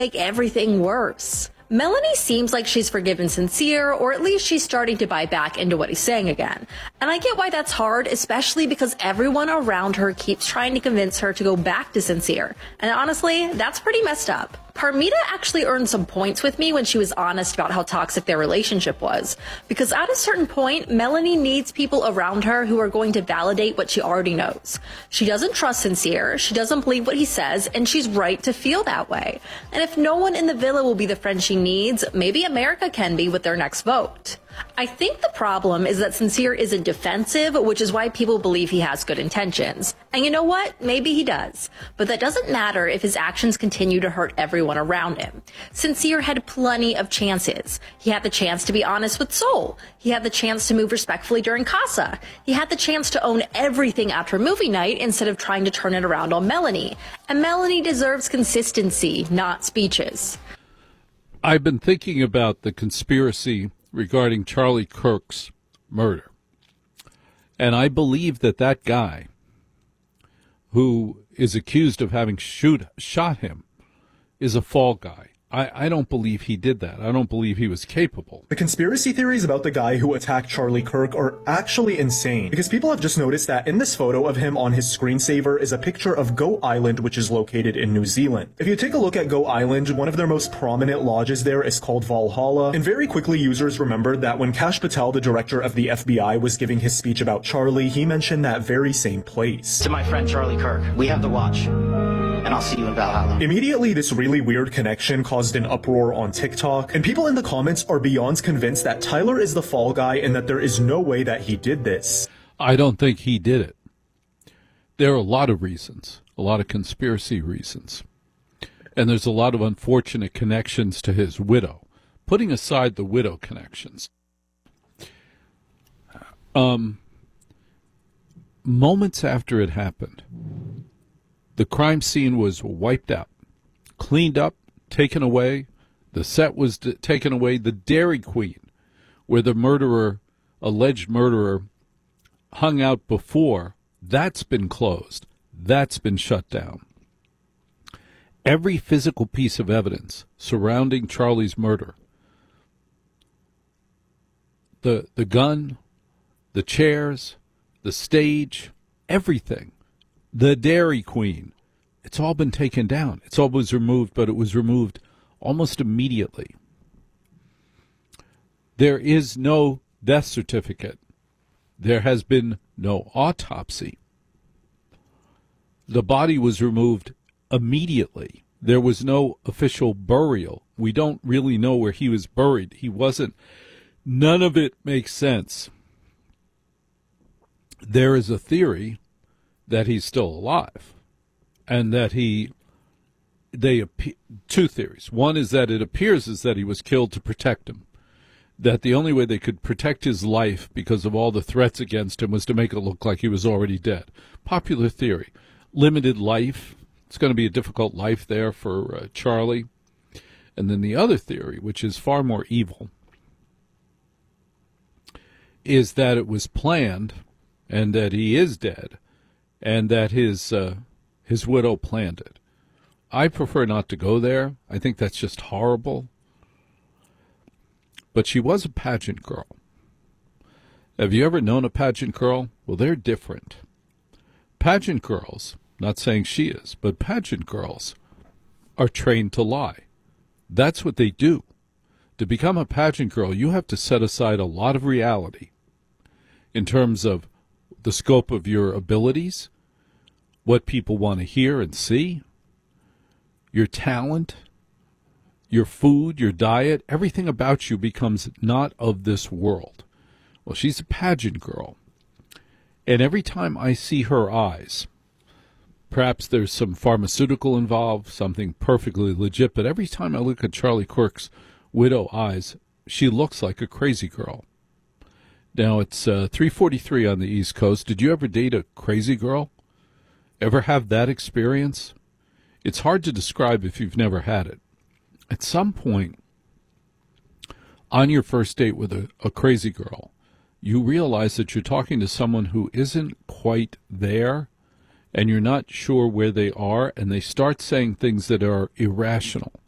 make everything worse. Melanie seems like she's forgiven Sincere, or at least she's starting to buy back into what he's saying again. And I get why that's hard, especially because everyone around her keeps trying to convince her to go back to Sincere. And honestly, that's pretty messed up. Parmita actually earned some points with me when she was honest about how toxic their relationship was. Because at a certain point, Melanie needs people around her who are going to validate what she already knows. She doesn't trust Sincere, she doesn't believe what he says, and she's right to feel that way. And if no one in the villa will be the friend she needs, maybe America can be with their next vote. I think the problem is that Sincere isn't defensive, which is why people believe he has good intentions. And you know what? Maybe he does. But that doesn't matter if his actions continue to hurt everyone around him. Sincere had plenty of chances. He had the chance to be honest with Soul. He had the chance to move respectfully during Casa. He had the chance to own everything after movie night instead of trying to turn it around on Melanie. And Melanie deserves consistency, not speeches. I've been thinking about the conspiracy regarding Charlie Kirk's murder. And I believe that that guy who is accused of having shot him is a fall guy. I don't believe he did that. I don't believe he was capable. The conspiracy theories about the guy who attacked Charlie Kirk are actually insane, because people have just noticed that in this photo of him on his screensaver is a picture of Goat Island, which is located in New Zealand. If you take a look at Goat Island, one of their most prominent lodges there is called Valhalla, and very quickly users remembered that when Kash Patel, the director of the FBI, was giving his speech about Charlie, he mentioned that very same place. To my friend Charlie Kirk, we have the watch, and I'll see you in Valhalla. Immediately, this really weird connection caused an uproar on TikTok, and people in the comments are beyond convinced that Tyler is the fall guy and that there is no way that he did this. I don't think he did it. There are a lot of reasons, a lot of conspiracy reasons. And there's a lot of unfortunate connections to his widow. Putting aside the widow connections, moments after it happened, the crime scene was wiped out, cleaned up, taken away. The set was taken away. The Dairy Queen, where the alleged murderer, hung out before, that's been closed. That's been shut down. Every physical piece of evidence surrounding Charlie's murder, the gun, the chairs, the stage, everything, the Dairy Queen, it's all been taken down. It's all was removed, but it was removed almost immediately. There is no death certificate. There has been no autopsy. The body was removed immediately. There was no official burial. We don't really know where he was buried. He wasn't. None of it makes sense. There is a theory that he's still alive. And that two theories. One is that it appears as that he was killed to protect him. That the only way they could protect his life because of all the threats against him was to make it look like he was already dead. Popular theory. Limited life. It's going to be a difficult life there for Charlie. And then the other theory, which is far more evil, is that it was planned and that he is dead and that his widow planned it. I prefer not to go there. I think that's just horrible. But she was a pageant girl. Have you ever known a pageant girl? Well, they're different. Pageant girls, not saying she is, but pageant girls are trained to lie. That's what they do. To become a pageant girl, you have to set aside a lot of reality in terms of the scope of your abilities, what people want to hear and see, your talent, your food, your diet, everything about you becomes not of this world. Well, she's a pageant girl. And every time I see her eyes, perhaps there's some pharmaceutical involved, something perfectly legit, but every time I look at Charlie Kirk's widow eyes, she looks like a crazy girl. Now, it's 3:43 on the East Coast. Did you ever date a crazy girl? Ever have that experience? It's hard to describe if you've never had it. At some point, on your first date with a crazy girl, you realize that you're talking to someone who isn't quite there, and you're not sure where they are, and they start saying things that are irrational.